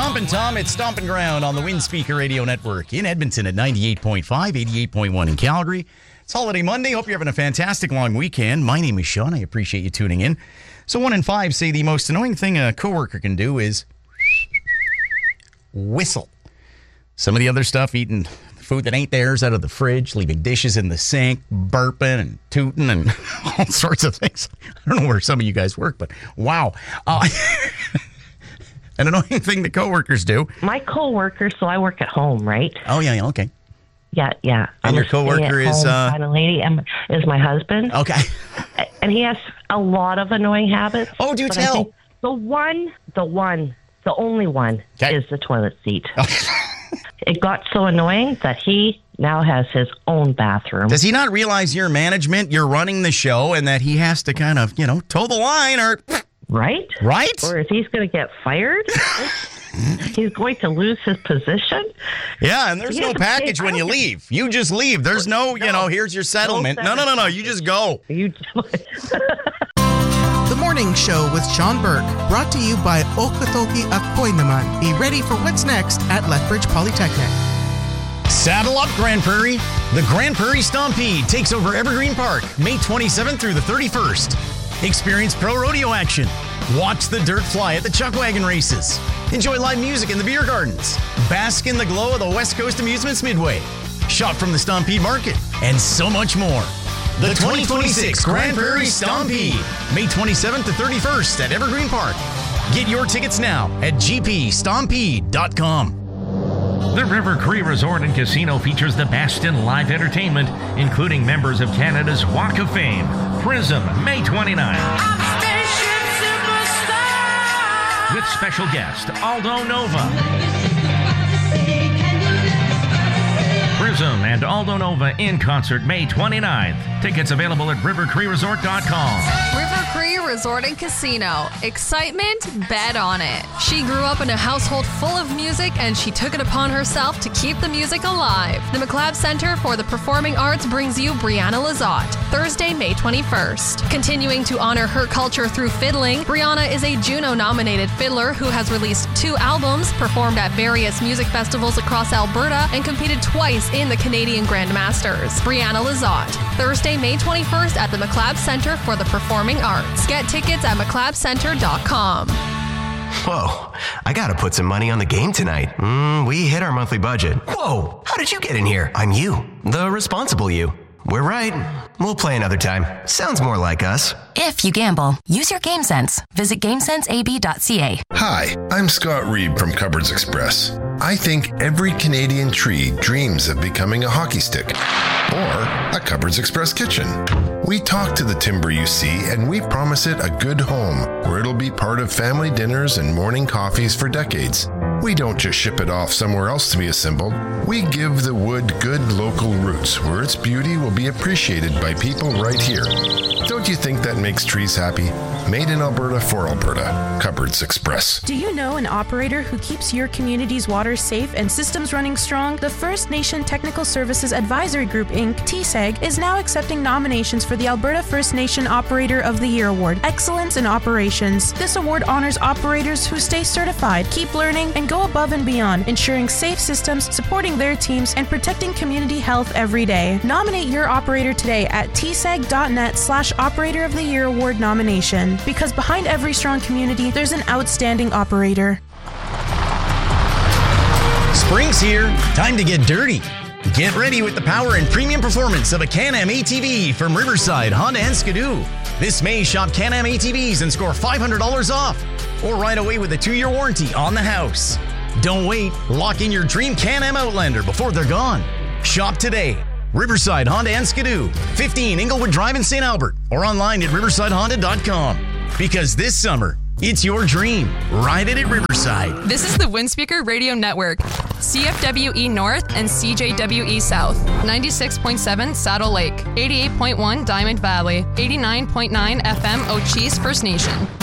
Stompin' Tom, it's Stompin' Ground on the Wind Speaker Radio Network in Edmonton at 98.5, 88.1 in Calgary. It's Holiday Monday. Hope you're having a fantastic long weekend. My name is Sean. I appreciate you tuning in. So 1 in 5 say the most annoying thing a coworker can do is whistle. Some of the other stuff, eating food that ain't theirs out of the fridge, leaving dishes in the sink, burping and tooting and all sorts of things. I don't know where some of you guys work, but wow. An annoying thing that coworkers do. My coworker, so I work at home, right? Oh, yeah, okay. Yeah. And your coworker is kind of lady, and is my husband. Okay. And he has a lot of annoying habits. Oh, do tell. I think the only one is the toilet seat. Okay. It got so annoying that he now has his own bathroom. Does he not realize you're management, you're running the show, and that he has to kind of, toe the line or... Right? Or if he's going to get fired, he's going to lose his position. Yeah, and there's no package when you leave. You just leave. There's no, here's your settlement. No. You just go. The Morning Show with Sean Burke, brought to you by Okatoki Akoy Naman. Be ready for what's next at Lethbridge Polytechnic. Saddle up, Grand Prairie. The Grand Prairie Stampede takes over Evergreen Park May 27th through the 31st. Experience pro rodeo action. Watch the dirt fly at the Chuck Wagon races. Enjoy live music in the beer gardens. Bask in the glow of the West Coast Amusements Midway. Shop from the Stampede Market. And so much more. The 2026 Grand Prairie Stampede, May 27th to 31st at Evergreen Park. Get your tickets now at gpstampede.com. The River Cree Resort and Casino features the best in live entertainment, including members of Canada's Walk of Fame, Prism, May 29th. With special guest, Aldo Nova. Prism and Aldo Nova in concert May 29th. Tickets available at rivercreeresort.com. River Cree Resort and Casino. Excitement? Bet on it. She grew up in a household full of music, and she took it upon herself to keep the music alive. The McLeod Center for the Performing Arts brings you Brianna Lizotte, Thursday, May 21st. Continuing to honor her culture through fiddling, Brianna is a Juno-nominated fiddler who has released 2 albums, performed at various music festivals across Alberta, and competed twice in the Canadian Grandmasters. Brianna Lizotte, Thursday, May 21st at the McLeod Center for the Performing Arts. Get tickets at McLeodCenter.com. Whoa, I gotta put some money on the game tonight. We hit our monthly budget. Whoa, how did you get in here? I'm you, the responsible you. We're right. We'll play another time. Sounds more like us. If you gamble, use your game sense. Visit GameSenseAB.ca. Hi, I'm Scott Reed from Cupboards Express. I think every Canadian tree dreams of becoming a hockey stick or a Cupboards Express kitchen. We talk to the timber you see, and we promise it a good home where it'll be part of family dinners and morning coffees for decades. We don't just ship it off somewhere else to be assembled. We give the wood good local roots where its beauty will be appreciated by people right here. Don't you think that makes trees happy? Made in Alberta for Alberta. Cupboards Express. Do you know an operator who keeps your community's water safe and systems running strong? The First Nation Technical Services Advisory Group, Inc., TSEG, is now accepting nominations for the Alberta First Nation Operator of the Year Award, Excellence in Operations. This award honors operators who stay certified, keep learning, and go above and beyond, ensuring safe systems, supporting their teams, and protecting community health every day. Nominate your operator today at tseg.net/Operator of the Year Award nomination. Because behind every strong community, there's an outstanding operator. Spring's here. Time to get dirty. Get ready with the power and premium performance of a Can-Am ATV from Riverside, Honda and Skidoo. This May, shop Can-Am ATVs and score $500 off. Or ride away with a 2-year warranty on the house. Don't wait. Lock in your dream Can-Am Outlander before they're gone. Shop today. Riverside, Honda and Skidoo, 15 Inglewood Drive in St. Albert, or online at riversidehonda.com. Because this summer, it's your dream. Ride it at Riverside. This is the Windspeaker Radio Network. CFWE North and CJWE South. 96.7 Saddle Lake. 88.1 Diamond Valley. 89.9 FM Ochese First Nation.